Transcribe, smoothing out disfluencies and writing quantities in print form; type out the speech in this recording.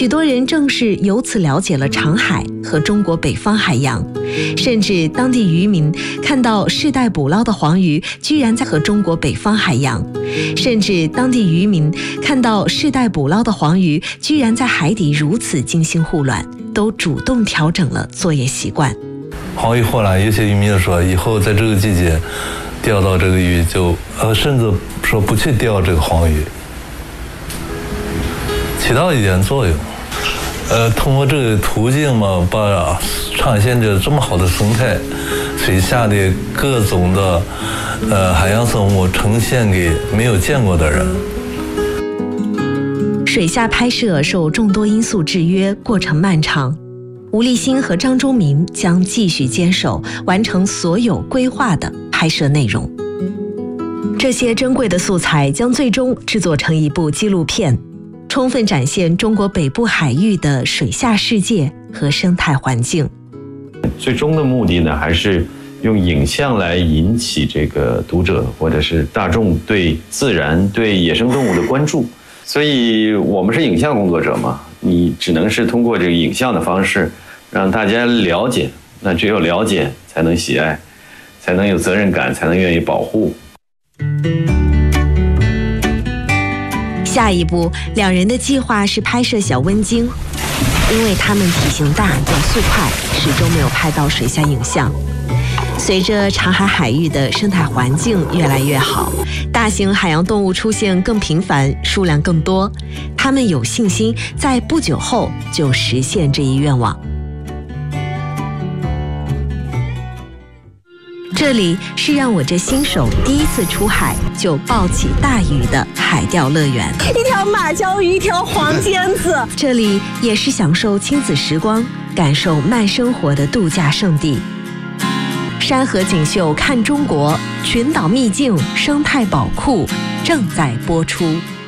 许多人正是由此了解了长海和中国北方海洋，甚至当地渔民看到世代捕捞的黄鱼居然在和中国北方海洋，甚至当地渔民看到世代捕捞的黄鱼居然在海底如此精心护卵，都主动调整了作业习惯。 黄鱼护卵，有些渔民说以后在这个季节钓到这个鱼就甚至说不去钓这个黄鱼，起到一点作用。通过这个途径嘛，把长海县的这么好的生态，水下的各种的海洋生物呈现给没有见过的人。 水下拍摄受众多因素制约，过程漫长。吴立新和张忠民将继续坚守，完成所有规划的拍摄内容。这些珍贵的素材将最终制作成一部纪录片，充分展现中国北部海域的水下世界和生态环境。 最终的目的呢，还是用影像来引起这个读者或者是大众对自然、对野生动物的关注。所以我们是影像工作者嘛，你只能是通过这个影像的方式让大家了解，那只有了解才能喜爱，才能有责任感，才能愿意保护。 下一步，两人的计划是拍摄小温鲸，因为它们体型大、转速快，始终没有拍到水下影像。随着长海海域的生态环境越来越好，大型海洋动物出现更频繁，数量更多，他们有信心在不久后就实现这一愿望。这里是让我这新手第一次出海就抱起大鱼的海钓乐园， 一条马鲛鱼，一条黄尖子。 这里也是享受亲子时光、感受慢生活的度假胜地。山河锦绣看中国，群岛秘境生态宝库正在播出。